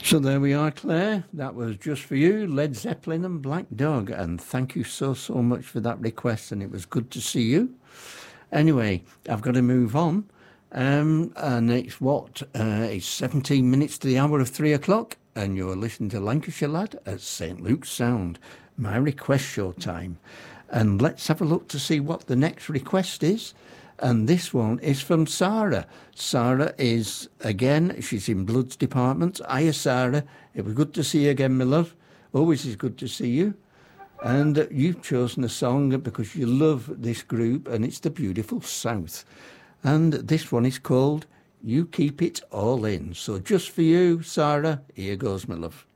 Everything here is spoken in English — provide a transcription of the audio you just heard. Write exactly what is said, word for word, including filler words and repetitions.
So there we are, Claire. That was just for you, Led Zeppelin and Black Dog. And thank you so, so much for that request. And it was good to see you. Anyway, I've got to move on. Um, and it's what? Uh, it's seventeen minutes to the hour of three o'clock. And you're listening to Lancashire Lad at Saint Luke's Sound. My request show time. And let's have a look to see what the next request is. And this one is from Sarah. Sarah is, again, she's in Bloods Department. Hiya, Sarah. It was good to see you again, my love. Always is good to see you. And uh, you've chosen a song because you love this group, and it's the Beautiful South. And this one is called You Keep It All In. So just for you, Sarah, here goes, my love.